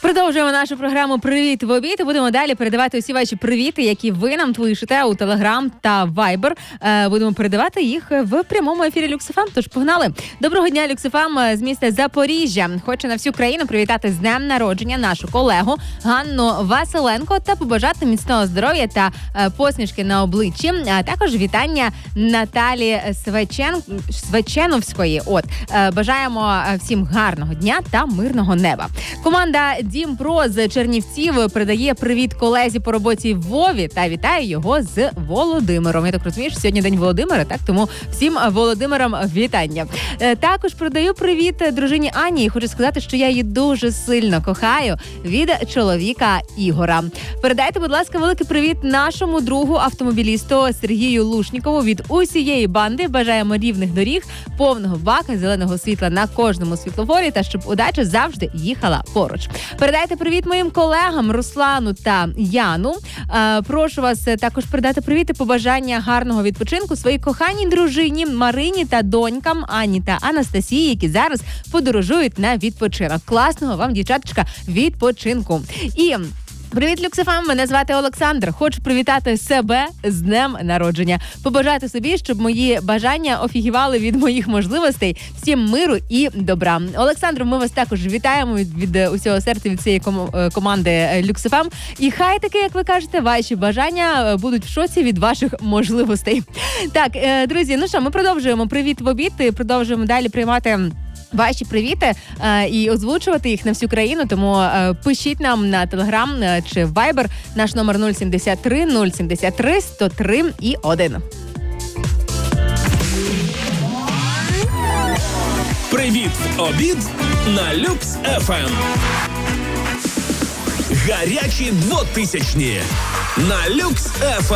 Продовжуємо нашу програму «Привіт в обід» і будемо далі передавати усі ваші привіти, які ви нам пишете у Telegram та Viber. Будемо передавати їх в прямому ефірі Люкс ФМ, тож погнали. Доброго дня, Люкс ФМ з міста Запоріжжя. Хочу на всю країну привітати з днем народження нашу колегу Ганну Василенко та побажати міцного здоров'я та посмішки на обличчі. А також вітання Наталі Свеченовської. Бажаємо всім гарного дня та мирного неба. Команда Дім Про з Чернівців передає привіт колезі по роботі Вові та вітає його з Володимиром. Я так розумію, що сьогодні День Володимира, так? Тому всім Володимирам вітання. Також передаю привіт дружині Ані і хочу сказати, що я її дуже сильно кохаю від чоловіка Ігора. Передайте, будь ласка, великий привіт нашому другу автомобілісту Сергію Лушнікову від усієї банди. Бажаємо рівних доріг, повного бака, зеленого світла на кожному світлофорі та щоб удача завжди їхала поруч. Передайте привіт моїм колегам Руслану та Яну. Прошу вас також передати привіт і побажання гарного відпочинку своїй коханій дружині Марині та донькам Ані та Анастасії, які зараз подорожують на відпочинок. Класного вам, дівчаточка, відпочинку. І привіт, Люкс ФМ, мене звати Олександр. Хочу привітати себе з днем народження. Побажати собі, щоб мої бажання офігівали від моїх можливостей. Всім миру і добра. Олександр, ми вас також вітаємо від усього серця, від цієї команди Люкс ФМ. І хай таки, як ви кажете, ваші бажання будуть в шоці від ваших можливостей. Так, друзі, ну що, ми продовжуємо «Привіт в обід», продовжуємо далі приймати ваші привіти і озвучувати їх на всю країну, тому пишіть нам на Telegram чи Viber, наш номер 073 073 103 і 1. Привіт в обід на Люкс ФМ. Гарячі 2000-ні на Люкс ФМ.